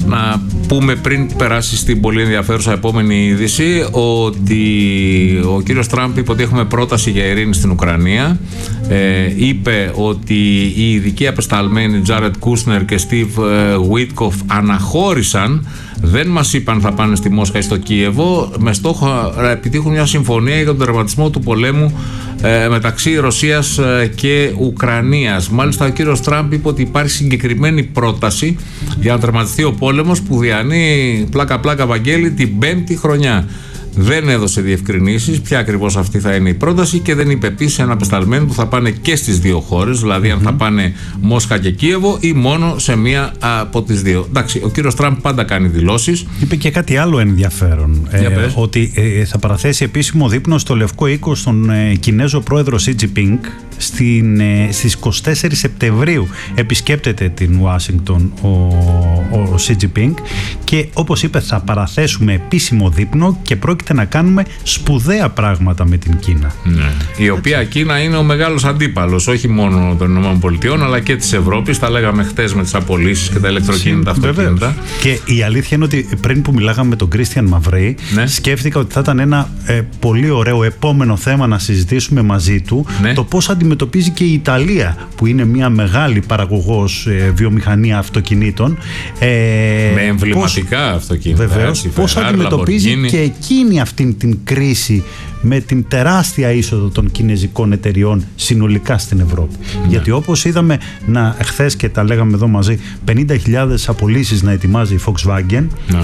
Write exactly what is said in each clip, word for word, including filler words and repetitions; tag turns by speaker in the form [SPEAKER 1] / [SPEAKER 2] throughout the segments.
[SPEAKER 1] Να πούμε πριν περάσει στην πολύ ενδιαφέρουσα επόμενη είδηση ότι ο κύριος Τραμπ είπε ότι έχουμε πρόταση για ειρήνη στην Ουκρανία. Ε, είπε ότι οι ειδικοί απεσταλμένοι Τζάρετ Κούσνερ και Στίβ Βίτκοφ αναχώρησαν. Δεν μας είπαν θα πάνε στη Μόσχα ή στο Κίεβο, με στόχο να επιτύχουν μια συμφωνία για τον τερματισμό του πολέμου ε, μεταξύ Ρωσίας ε, και Ουκρανίας. Μάλιστα ο κύριος Τραμπ είπε ότι υπάρχει συγκεκριμένη πρόταση για να τερματιστεί ο πόλεμος που διανύει πλάκα πλάκα Βαγγέλη την πέμπτη χρονιά. Δεν έδωσε διευκρινήσεις ποια ακριβώς αυτή θα είναι η πρόταση και δεν είπε επίσης ένα απεσταλμένο που θα πάνε και στις δύο χώρες, δηλαδή mm-hmm. αν θα πάνε Μόσχα και Κίεβο ή μόνο σε μία από τις δύο. Εντάξει, ο κύριος Τραμπ πάντα κάνει δηλώσεις. Είπε και κάτι άλλο ενδιαφέρον, ε, ότι ε, θα παραθέσει επίσημο δείπνο στο Λευκό Οίκο στον ε, Κινέζο πρόεδρο Σι Τζινπίνγκ στην, ε, στις είκοσι τέσσερις Σεπτεμβρίου. Επισκέπτεται την Ουάσιγκτον ο, ο Σι Τζινπίνγκ και όπως είπε θα παραθέσουμε επίσημο δείπνο και πρόκειται να κάνουμε σπουδαία πράγματα με την Κίνα. Ναι. Η οποία Κίνα είναι ο μεγάλος αντίπαλος όχι μόνο των ΗΠΑ αλλά και της Ευρώπης. Τα λέγαμε χτες με τις απολύσεις και τα ηλεκτροκίνητα αυτοκίνητα. Και η αλήθεια είναι ότι πριν που μιλάγαμε με τον Κρίστιαν Μαυρέη, ναι. σκέφτηκα ότι θα ήταν ένα ε, πολύ ωραίο επόμενο θέμα να συζητήσουμε μαζί του, ναι. το πώς αντιμετωπίζει και η Ιταλία, που είναι μια μεγάλη παραγωγός ε, βιομηχανία αυτοκινήτων. Ε, με εμβληματικά πώς, αυτοκίνητα. Βεβαίως, πώς αντιμετωπίζει Lamborghini. Και εκείνη αυτήν την κρίση με την τεράστια είσοδο των κινέζικων εταιριών συνολικά στην Ευρώπη. Ναι. Γιατί όπως είδαμε να χθες και τα λέγαμε εδώ μαζί, πενήντα χιλιάδες απολύσεις να ετοιμάζει η Volkswagen, ναι.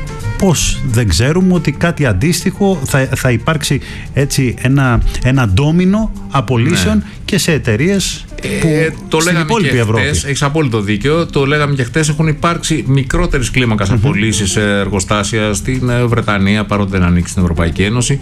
[SPEAKER 1] πώς δεν ξέρουμε ότι κάτι αντίστοιχο θα, θα υπάρξει έτσι ένα, ένα ντόμινο απολύσεων ναι. και σε εταιρείες που ε, το στην υπόλοιπη Ευρώπη. Έχεις απόλυτο δίκιο. Το λέγαμε και χτες. Έχουν υπάρξει μικρότερης κλίμακας mm-hmm. απολύσεις σε εργοστάσια στην Βρετανία, παρότι δεν ανήκει στην Ευρωπαϊκή Ένωση,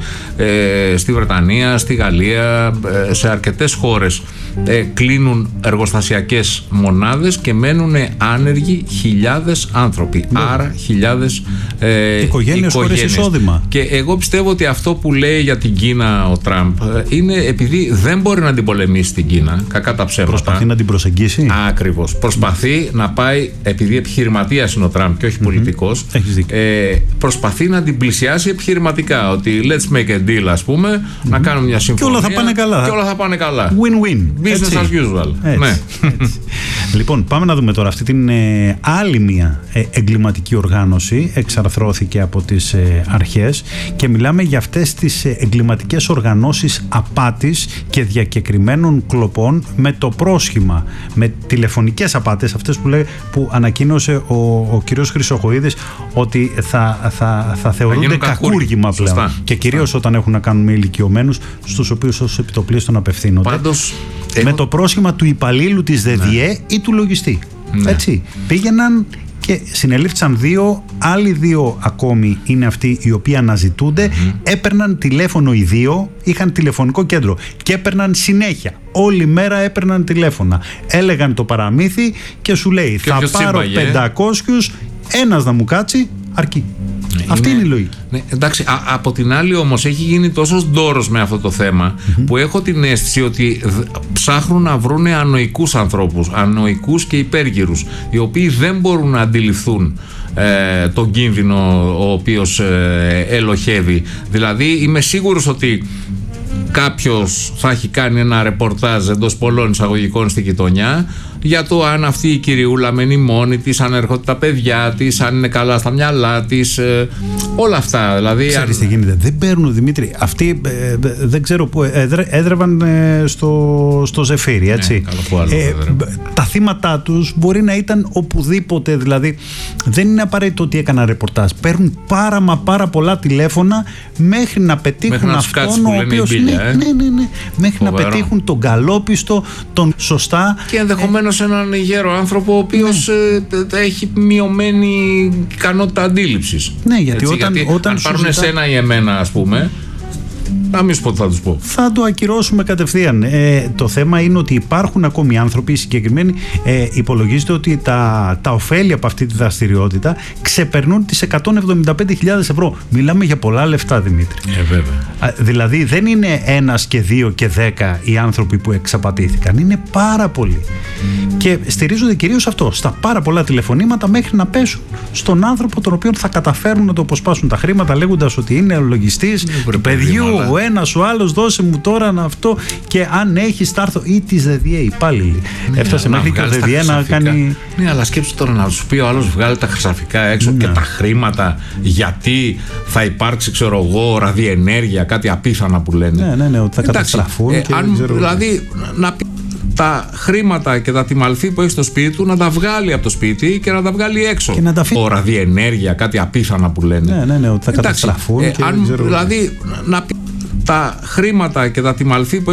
[SPEAKER 1] ε, στη Βρετανία, στη Γαλλία, ε, σε αρκετές χώρες ε, κλείνουν εργοστασιακές μονάδες και μένουν άνεργοι χιλιάδες άνθρωποι. Mm. Άρα χιλιάδες ε, οικογένειες χωρίς εισόδημα. Και εγώ πιστεύω ότι αυτό που λέει για την Κίνα ο Τραμπ είναι επειδή δεν μπορεί να την πολεμήσει την Κίνα, κακά τα ψέματα. Προσπαθεί να την προσεγγίσει. Ακριβώς. Προσπαθεί να πάει, επειδή επιχειρηματίας είναι ο Τραμπ και όχι mm-hmm. πολιτικός, ε, προσπαθεί να την πλησιάσει επιχειρηματικά. Ότι let's make a deal, ας πούμε, mm-hmm. να κάνουμε μια συμφωνία. Και όλα θα πάνε καλά. Και όλα θα πάνε καλά. Win-win. Business έτσι. As usual. Έτσι. Ναι. Έτσι. Λοιπόν, πάμε να δούμε τώρα αυτή την ε, άλλη μια ε, εγκληματική οργάνωση. Εξαρθρώθηκε από τις ε, αρχές και μιλάμε για αυτές τις ε, εγκληματικές οργανώσεις απάτης και διακεκριμένων κλοπών με το πρόσχημα, με τηλεφωνικές απάτες, αυτές που, λέει, που ανακοίνωσε ο, ο κ. Χρυσοχοΐδης ότι θα, θα, θα θεωρούνται κακούργημα πλέον. Σωστά. Και κυρίως όταν έχουν να κάνουν με ηλικιωμένους, στους οποίους ως επιτοπλίστων απευθύνονται. Πάντως, με έχω... το πρόσχημα του υπαλλήλου της ΔΔΕ ναι. ή του λογιστή. Ναι. Έτσι. Πήγαιναν και συνελήφθησαν δύο, άλλοι δύο ακόμη είναι αυτοί οι οποίοι αναζητούνται. Mm-hmm. Έπαιρναν τηλέφωνο οι δύο, είχαν τηλεφωνικό κέντρο και έπαιρναν συνέχεια. Όλη μέρα έπαιρναν τηλέφωνα. Έλεγαν το παραμύθι και σου λέει και θα πάρω πεντακόσιους, ένας να μου κάτσει, αρκεί. Ναι, αυτή είναι, είναι η λογική. Ναι, εντάξει, α, από την άλλη όμως έχει γίνει τόσο ντόρος με αυτό το θέμα mm-hmm. που έχω την αίσθηση ότι ψάχνουν να βρουν ανοικούς ανθρώπους, ανοικούς και υπέργυρους, οι οποίοι δεν μπορούν να αντιληφθούν ε, τον κίνδυνο ο οποίος ε, ελοχεύει. Δηλαδή είμαι σίγουρος ότι κάποιος θα έχει κάνει ένα ρεπορτάζ εντός πολλών εισαγωγικών στη γειτονιά για το αν αυτή η κυριούλα μένει μόνη της, αν έρχονται τα παιδιά της, αν είναι καλά στα μυαλά της, ε, όλα αυτά. Δηλαδή, ξέρεις αν... τι γίνεται, δεν παίρνουν, Δημήτρη, αυτοί ε, δεν ξέρω που έδρε, έδρευαν ε, στο, στο Ζεφύρι, έτσι. Ναι, καλό άλλο, ε, τα θύματα τους μπορεί να ήταν οπουδήποτε, δηλαδή δεν είναι απαραίτητο ότι έκαναν ρεπορτάζ. Παίρνουν πάρα μα πάρα πολλά τηλέφωνα μέχρι να πετύχουν μέχρι αυτόν ο οποίος. Ναι, ε. ναι, ναι, ναι, μέχρι Φοβερό. να πετύχουν τον καλόπιστο, τον σωστά. Και ενδεχομένως έναν γέρο άνθρωπο ο οποίος ναι. ε, έχει μειωμένη ικανότητα αντίληψης. Ναι, γιατί, έτσι, όταν, γιατί όταν αν πάρουν ζητά... εσένα ή εμένα, ας πούμε, Να μην σου πω τι θα τους πω.
[SPEAKER 2] Θα το ακυρώσουμε κατευθείαν. Ε, το θέμα είναι ότι υπάρχουν ακόμη άνθρωποι συγκεκριμένοι. Ε, υπολογίζεται ότι τα, τα ωφέλη από αυτή τη δραστηριότητα ξεπερνούν τις εκατόν εβδομήντα πέντε χιλιάδες ευρώ. Μιλάμε για πολλά λεφτά, Δημήτρη.
[SPEAKER 1] Ε, βέβαια.
[SPEAKER 2] Δηλαδή δεν είναι ένας και δύο και δέκα οι άνθρωποι που εξαπατήθηκαν. Είναι πάρα πολλοί. Mm. Και στηρίζονται κυρίως αυτό, στα πάρα πολλά τηλεφωνήματα μέχρι να πέσουν στον άνθρωπο τον οποίο θα καταφέρουν να το αποσπάσουν τα χρήματα, λέγοντας ότι είναι ο λογιστής του παιδιού, ο ένας, ο άλλος, δώσε μου τώρα να αυτό. Και αν έχει στάρθο ή τη ΔΔΕ υπάλληλοι. Ναι, έφτασε μέχρι και ο ΔΔΕ να κάνει.
[SPEAKER 1] Ναι, αλλά σκέψου τώρα να σου πει ο άλλος βγάλει τα χρυσαφικά έξω, ναι, και τα χρήματα, γιατί θα υπάρξει, ξέρω εγώ, ραδιενέργεια, κάτι απίθανα που λένε.
[SPEAKER 2] Ναι, ναι, ναι, ότι θα καταστραφούν.
[SPEAKER 1] Ε,
[SPEAKER 2] και
[SPEAKER 1] αν,
[SPEAKER 2] ξέρω...
[SPEAKER 1] Δηλαδή να πει τα χρήματα και τα τιμαλφή που έχει στο σπίτι του να τα βγάλει από το σπίτι και να τα βγάλει έξω.
[SPEAKER 2] Και να τα φύ...
[SPEAKER 1] Ο ραδιενέργεια, κάτι απίθανα που λένε.
[SPEAKER 2] Ναι, ναι, ναι, ότι θα καταστραφούν.
[SPEAKER 1] Ε,
[SPEAKER 2] και
[SPEAKER 1] αν,
[SPEAKER 2] ξέρω...
[SPEAKER 1] Δηλαδή να πει τα χρήματα και τα τιμαλφή που